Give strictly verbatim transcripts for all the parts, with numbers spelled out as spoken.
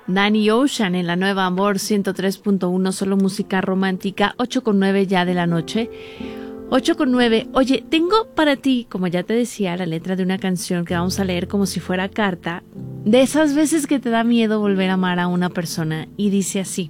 Danny Ocean en la nueva Amor ciento tres punto uno, solo música romántica, ocho con nueve ya de la noche. ocho con nueve. Oye, tengo para ti, como ya te decía, la letra de una canción que vamos a leer como si fuera carta, de esas veces que te da miedo volver a amar a una persona, y dice así.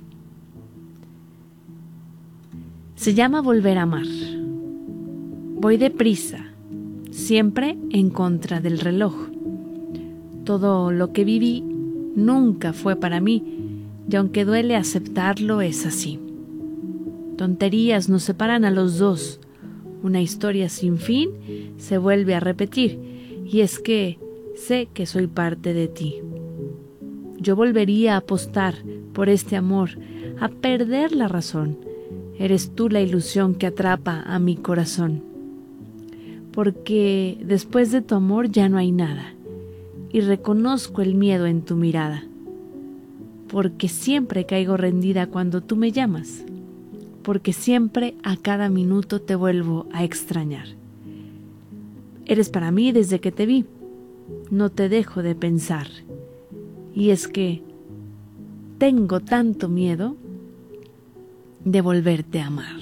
Se llama Volver a amar. Voy deprisa, siempre en contra del reloj. Todo lo que viví nunca fue para mí, y aunque duele aceptarlo, es así. Tonterías nos separan a los dos. Una historia sin fin se vuelve a repetir, y es que sé que soy parte de ti. Yo volvería a apostar por este amor, a perder la razón. Eres tú la ilusión que atrapa a mi corazón. Porque después de tu amor ya no hay nada, y reconozco el miedo en tu mirada. Porque siempre caigo rendida cuando tú me llamas. Porque siempre a cada minuto te vuelvo a extrañar. Eres para mí desde que te vi, no te dejo de pensar. Y es que tengo tanto miedo de volverte a amar.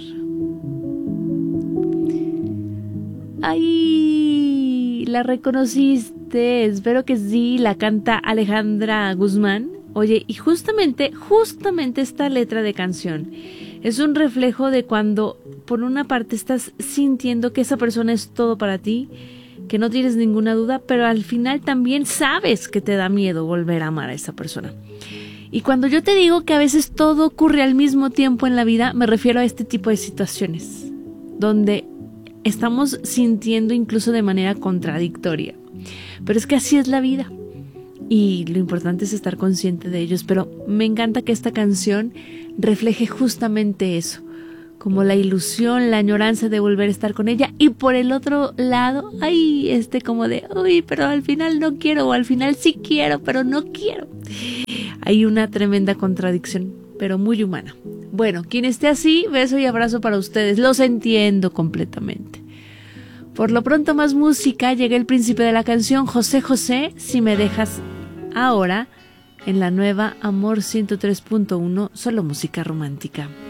¡Ay! ¿La reconociste? Espero que sí, la canta Alejandra Guzmán. Oye, y justamente, justamente esta letra de canción es un reflejo de cuando por una parte estás sintiendo que esa persona es todo para ti, que no tienes ninguna duda, pero al final también sabes que te da miedo volver a amar a esa persona. Y cuando yo te digo que a veces todo ocurre al mismo tiempo en la vida, me refiero a este tipo de situaciones, donde estamos sintiendo incluso de manera contradictoria. Pero es que así es la vida. Y lo importante es estar consciente de ellos, pero me encanta que esta canción refleje justamente eso, como la ilusión, la añoranza de volver a estar con ella, y por el otro lado, ay, este como de, uy, pero al final no quiero, o al final sí quiero, pero no quiero. Hay una tremenda contradicción, pero muy humana. Bueno, quien esté así, beso y abrazo para ustedes, los entiendo completamente. Por lo pronto, más música. Llega el príncipe de la canción, José José, Si me dejas ahora, en la nueva Amor ciento tres punto uno, solo música romántica.